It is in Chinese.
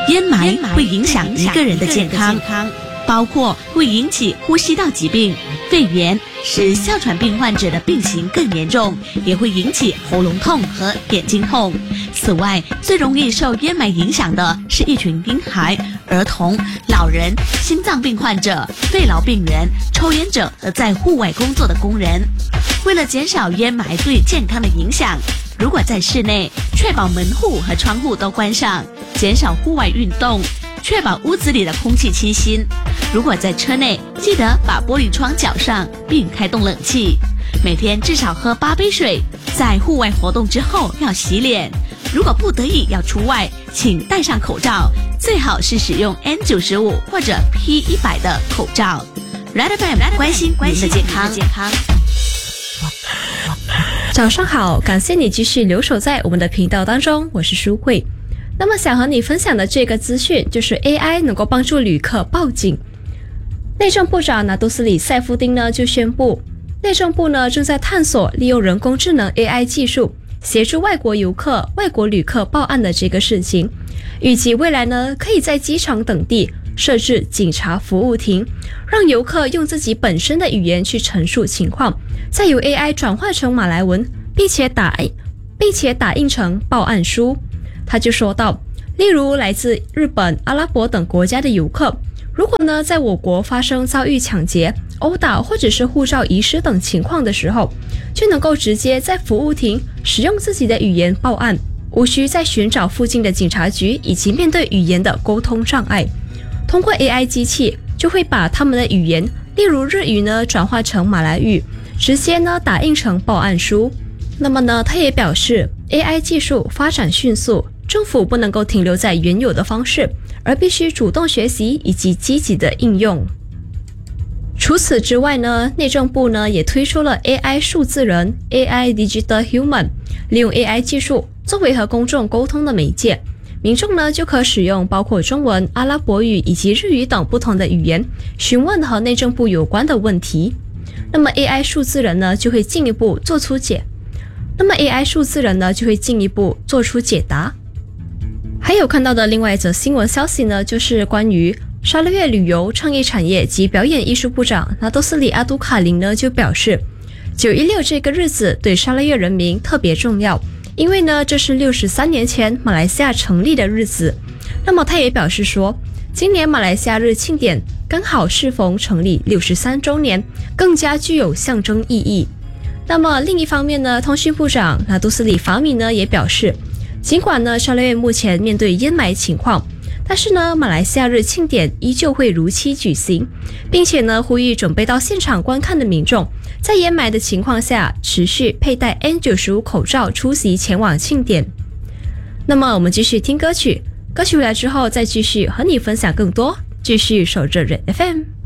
烟霾会影响一个人的健康，包括会引起呼吸道疾病、肺炎，使哮喘病患者的病情更严重，也会引起喉咙痛和眼睛痛。此外，最容易受烟霾影响的是一群婴孩、儿童、老人、心脏病患者、肺痨病人、抽烟者和在户外工作的工人。为了减少烟霾对健康的影响，如果在室内，确保门户和窗户都关上，减少户外运动，确保屋子里的空气清新。如果在车内，记得把玻璃窗搅上并开动冷气。每天至少喝8杯水，在户外活动之后要洗脸。如果不得已要出外，请戴上口罩，最好是使用 N95 或者 P100 的口罩。Red FM 关心您的健康。 早上好，感谢你继续留守在我们的频道当中，我是舒慧。那么想和你分享的这个资讯就是 AI 能够帮助旅客报警。内政部长纳杜斯里塞夫丁呢就宣布，内政部呢正在探索利用人工智能 AI 技术协助外国游客、外国旅客报案的这个事情。预计未来呢可以在机场等地设置警察服务亭，让游客用自己本身的语言去陈述情况，再由 AI 转换成马来文，并且打印成报案书。他就说到，例如来自日本、阿拉伯等国家的游客，如果呢在我国发生遭遇抢劫、殴打或者是护照遗失等情况的时候，就能够直接在服务亭使用自己的语言报案，无需再寻找附近的警察局以及面对语言的沟通障碍。通过 AI 机器就会把他们的语言，例如日语呢转化成马来语，直接呢打印成报案书。那么呢他也表示， AI 技术发展迅速，政府不能够停留在原有的方式，而必须主动学习以及积极的应用。除此之外呢，内政部呢也推出了 AI 数字人 AI Digital Human， 利用 AI 技术作为和公众沟通的媒介，民众呢就可使用包括中文、阿拉伯语以及日语等不同的语言，询问和内政部有关的问题。那么 AI 数字人呢就会进一步做出解答。还有看到的另外一则新闻消息呢，就是关于沙拉越旅游、创意产业及表演艺术部长纳多斯里阿都卡林呢就表示，916这个日子对沙拉越人民特别重要，因为呢这是63年前马来西亚成立的日子。那么他也表示说，今年马来西亚日庆典刚好适逢成立63周年，更加具有象征意义。那么另一方面呢，通讯部长纳杜斯里法米呢也表示，尽管呢沙拉越目前面对烟霾情况，但是呢马来西亚日庆典依旧会如期举行，并且呢呼吁准备到现场观看的民众，在烟霾的情况下持续佩戴 N95 口罩出席前往庆典。那么我们继续听歌曲，歌曲回来之后再继续和你分享更多，继续守着 Red FM。